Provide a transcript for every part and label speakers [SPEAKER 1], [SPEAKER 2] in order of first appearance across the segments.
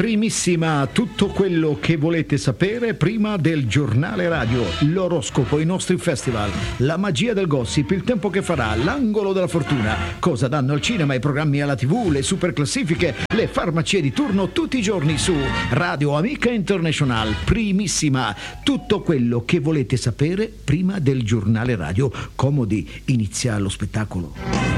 [SPEAKER 1] Primissima, tutto quello che volete sapere prima del giornale radio, l'oroscopo, i nostri festival, la magia del gossip, il tempo che farà, l'angolo della fortuna, cosa danno al cinema, i programmi alla TV, le super classifiche, le farmacie di turno tutti i giorni su Radio Amica International. Primissima, tutto quello che volete sapere prima del giornale radio. Comodi, inizia lo spettacolo.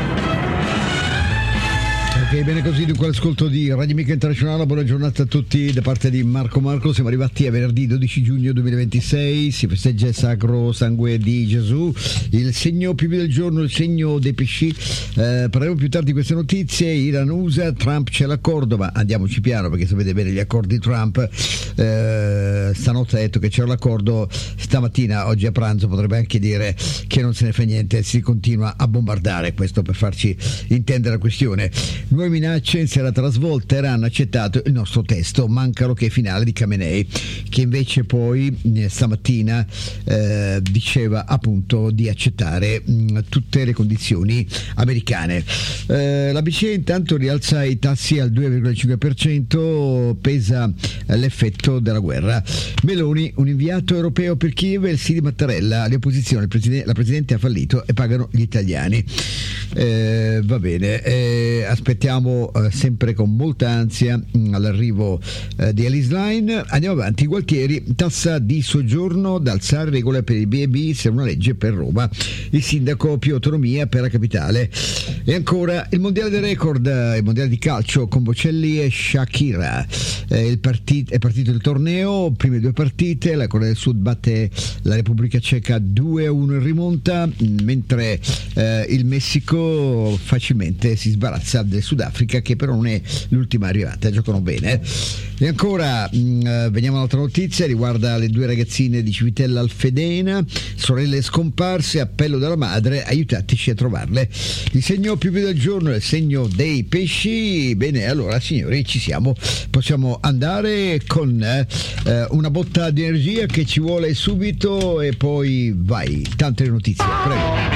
[SPEAKER 2] Ok, bene così, dunque l'ascolto di Radio Amica Internazionale. Buona giornata a tutti da parte di Marco. Siamo arrivati a venerdì 12 giugno 2026, si festeggia il Sacro Sangue di Gesù, il segno più del giorno, il segno dei pesci. Parleremo più tardi di queste notizie. Iran, USA, Trump, c'è l'accordo, ma andiamoci piano perché sapete bene gli accordi Trump. Stanotte ha detto che c'era l'accordo, stamattina, oggi a pranzo, potrebbe anche dire che non se ne fa niente, si continua a bombardare. Questo per farci intendere la questione. Nuove minacce in serata alla svolta. Iran ha accettato il nostro testo, manca l'ok finale di Khamenei, che invece poi stamattina diceva appunto di accettare tutte le condizioni americane. La BCE intanto rialza i tassi al 2,5%, pesa l'effetto della guerra. Meloni, un inviato europeo per Kiev, il sì di Mattarella, le opposizioni, la Presidente ha fallito e pagano gli italiani. Va bene, aspettiamo sempre con molta ansia all'arrivo di Alice Line. Andiamo avanti. Gualtieri, tassa di soggiorno da alzare, regole per il B&B, se una legge per Roma, il sindaco, più autonomia per la capitale. E ancora il mondiale del record, il mondiale di calcio con Bocelli e Shakira. È partito il torneo, prime due partite, la Corea del Sud batte la Repubblica Ceca 2-1 in rimonta, mentre il Messico facilmente si sbarazza del Sudafrica, che però non è l'ultima arrivata, giocano bene. E ancora veniamo a un'altra notizia, riguarda le due ragazzine di Civitella Alfedena, sorelle scomparse, appello della madre, aiutateci a trovarle. Il segno più del giorno è il segno dei pesci. Bene, allora signori, ci siamo, possiamo andare con una botta di energia che ci vuole subito e poi vai, tante notizie, prego.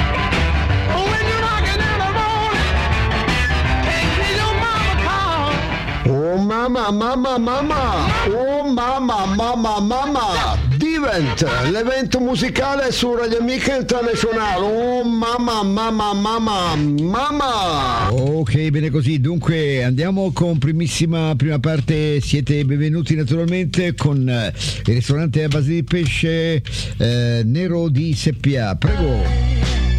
[SPEAKER 2] Mamma, Divent, l'evento musicale su Radio Amica Internazionale. Oh mamma. Ok, bene così. Dunque andiamo con prima parte. Siete benvenuti naturalmente con il ristorante a base di pesce Nero di Seppia. Prego.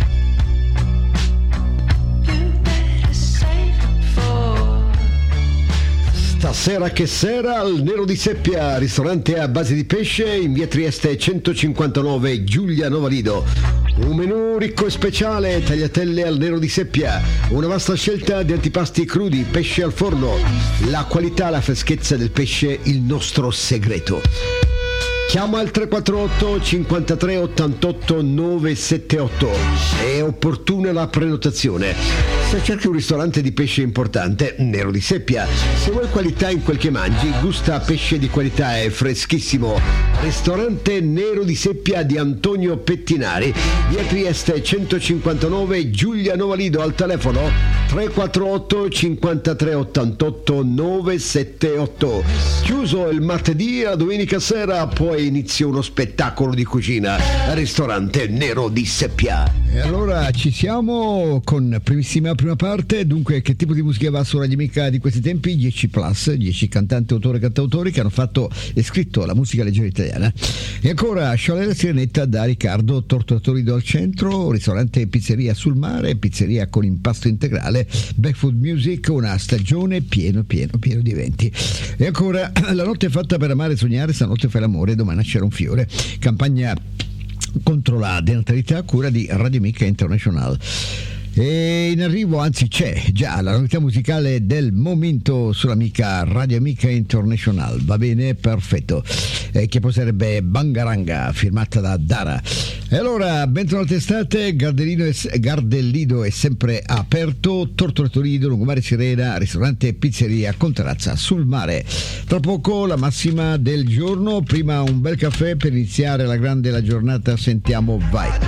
[SPEAKER 2] Stasera che sera al Nero di Seppia, ristorante a base di pesce in via Trieste 159, Giulia Novalido. Un menù ricco e speciale, tagliatelle al Nero di Seppia, una vasta scelta di antipasti crudi, pesce al forno, la qualità, la freschezza del pesce, il nostro segreto. Chiama al 348 53 88 978, è opportuna la prenotazione. Se cerchi un ristorante di pesce importante, Nero di Seppia. Se vuoi qualità in quel che mangi, gusta pesce di qualità e freschissimo. Ristorante Nero di Seppia di Antonio Pettinari, via Trieste 159, Giulia Novalido, al telefono 348 53 88 978. Chiuso il martedì, la domenica sera poi inizia uno spettacolo di cucina al ristorante Nero di Seppia. E allora ci siamo con prima parte. Dunque, che tipo di musica va su Radio Amica di questi tempi? 10 cantanti, autori e cantautori che hanno fatto e scritto la musica leggera italiana. E ancora Sciolè la Sirenetta da Riccardo, Tortorido al centro, ristorante e pizzeria sul mare, pizzeria con impasto integrale, Backfood Music, una stagione pieno di eventi. E ancora La notte è fatta per amare e sognare, stanotte fai l'amore, domani nascerà un fiore, campagna contro la denatalità a cura di Radio Amica International. E in arrivo, anzi c'è già la novità musicale del momento sull'amica Radio Amica International. Va bene, perfetto, che poi sarebbe Bangaranga, firmata da Dara. E allora, bentornati estate, Gardellido è sempre aperto, Tortorido, Lungomare Sirena, ristorante e pizzeria con terrazza sul mare. Tra poco la massima del giorno, prima un bel caffè per iniziare la giornata, sentiamo, vai.